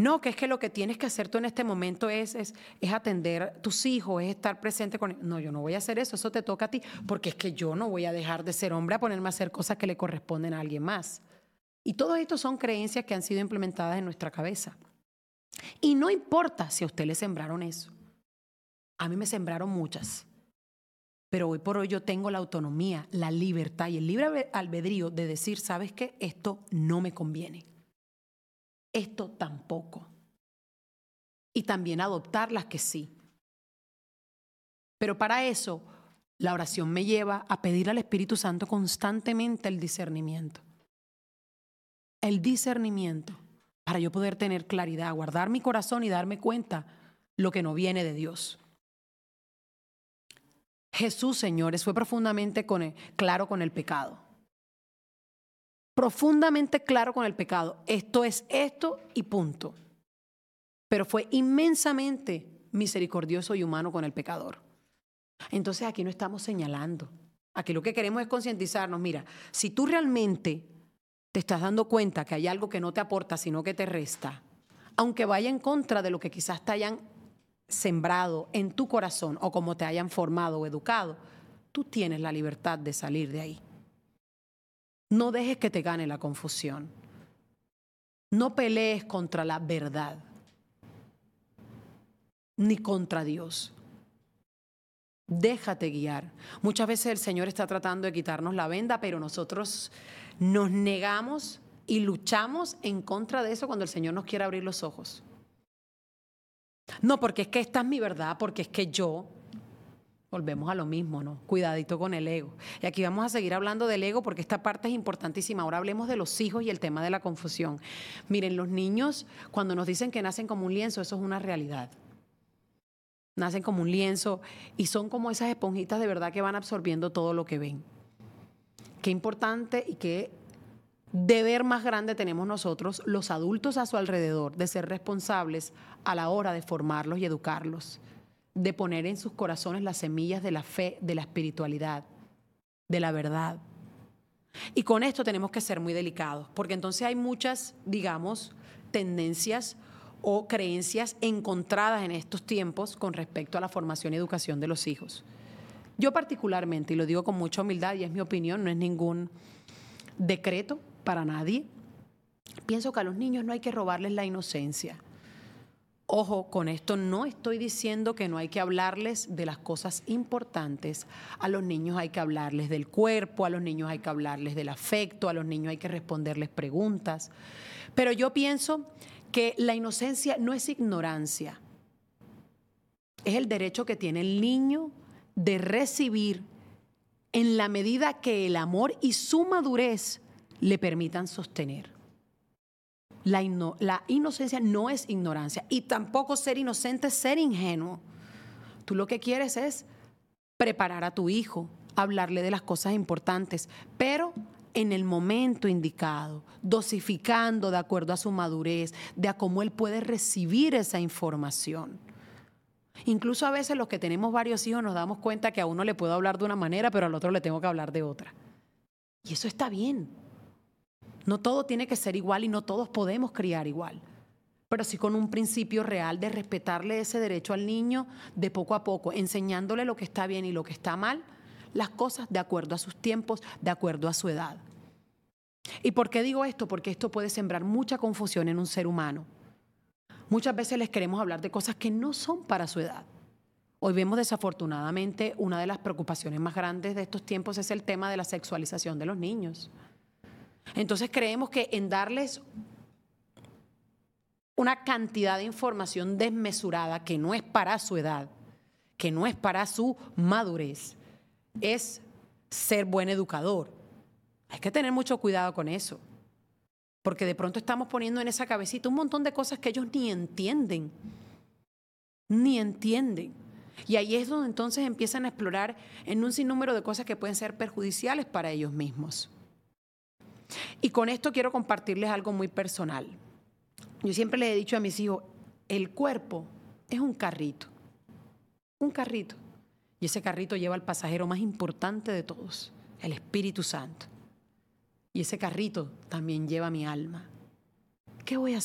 No, que es que lo que tienes que hacer tú en este momento es atender a tus hijos, es estar presente con ellos. No, yo no voy a hacer eso, eso te toca a ti, porque es que yo no voy a dejar de ser hombre a ponerme a hacer cosas que le corresponden a alguien más. Y todo esto son creencias que han sido implementadas en nuestra cabeza. Y no importa si a usted le sembraron eso. A mí me sembraron muchas. Pero hoy por hoy yo tengo la autonomía, la libertad y el libre albedrío de decir, ¿sabes qué? Esto no me conviene. Esto tampoco. Y también adoptar las que sí. Pero para eso, la oración me lleva a pedir al Espíritu Santo constantemente el discernimiento. El discernimiento para yo poder tener claridad, guardar mi corazón y darme cuenta lo que no viene de Dios. Jesús, señores, fue profundamente claro con el pecado. Profundamente claro con el pecado. Esto es esto y punto. Pero fue inmensamente misericordioso y humano con el pecador. Entonces aquí no estamos señalando. Aquí lo que queremos es concientizarnos. Mira, si tú realmente te estás dando cuenta que hay algo que no te aporta, sino que te resta, aunque vaya en contra de lo que quizás te hayan sembrado en tu corazón o como te hayan formado o educado, tú tienes la libertad de salir de ahí. No dejes que te gane la confusión. No pelees contra la verdad, ni contra Dios. Déjate guiar. Muchas veces el Señor está tratando de quitarnos la venda, pero nosotros nos negamos y luchamos en contra de eso cuando el Señor nos quiere abrir los ojos. No, porque es que esta es mi verdad, porque es que yo... Volvemos a lo mismo, ¿no? Cuidadito con el ego. Y aquí vamos a seguir hablando del ego porque esta parte es importantísima. Ahora hablemos de los hijos y el tema de la confusión. Miren, los niños, cuando nos dicen que nacen como un lienzo, eso es una realidad. Nacen como un lienzo y son como esas esponjitas de verdad que van absorbiendo todo lo que ven. Qué importante y qué deber más grande tenemos nosotros, los adultos a su alrededor, de ser responsables a la hora de formarlos y educarlos, de poner en sus corazones las semillas de la fe, de la espiritualidad, de la verdad. Y con esto tenemos que ser muy delicados, porque entonces hay muchas, digamos, tendencias o creencias encontradas en estos tiempos con respecto a la formación y educación de los hijos. Yo particularmente, y lo digo con mucha humildad y es mi opinión, no es ningún decreto para nadie, pienso que a los niños no hay que robarles la inocencia. Ojo, con esto no estoy diciendo que no hay que hablarles de las cosas importantes. A los niños hay que hablarles del cuerpo, a los niños hay que hablarles del afecto, a los niños hay que responderles preguntas. Pero yo pienso que la inocencia no es ignorancia. Es el derecho que tiene el niño de recibir en la medida que el amor y su madurez le permitan sostener. La inocencia no es ignorancia y tampoco ser inocente es ser ingenuo. Tú lo que quieres es preparar a tu hijo, hablarle de las cosas importantes, pero en el momento indicado, dosificando de acuerdo a su madurez, de a cómo él puede recibir esa información. Incluso a veces los que tenemos varios hijos nos damos cuenta que a uno le puedo hablar de una manera, pero al otro le tengo que hablar de otra. Y eso está bien. No todo tiene que ser igual y no todos podemos criar igual, pero sí con un principio real de respetarle ese derecho al niño de poco a poco, enseñándole lo que está bien y lo que está mal, las cosas de acuerdo a sus tiempos, de acuerdo a su edad. ¿Y por qué digo esto? Porque esto puede sembrar mucha confusión en un ser humano. Muchas veces les queremos hablar de cosas que no son para su edad. Hoy vemos desafortunadamente una de las preocupaciones más grandes de estos tiempos es el tema de la sexualización de los niños. Entonces creemos que en darles una cantidad de información desmesurada que no es para su edad, que no es para su madurez, es ser buen educador. Hay que tener mucho cuidado con eso, porque de pronto estamos poniendo en esa cabecita un montón de cosas que ellos ni entienden. Y ahí es donde entonces empiezan a explorar en un sinnúmero de cosas que pueden ser perjudiciales para ellos mismos. Y con esto quiero compartirles algo muy personal. Yo siempre les he dicho a mis hijos, el cuerpo es un carrito. Y ese carrito lleva al pasajero más importante de todos, el Espíritu Santo. Y ese carrito también lleva mi alma. ¿Qué voy a hacer?